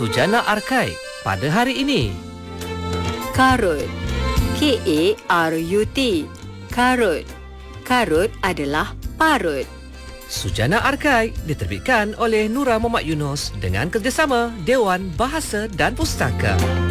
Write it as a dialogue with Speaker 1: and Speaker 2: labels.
Speaker 1: Sujana Arkai pada hari ini.
Speaker 2: Karut. K-A-R-U-T. Karut. Karut adalah parut.
Speaker 1: Sujana Arkai diterbitkan oleh Nura Muhammad Yunus dengan kerjasama Dewan Bahasa dan Pustaka.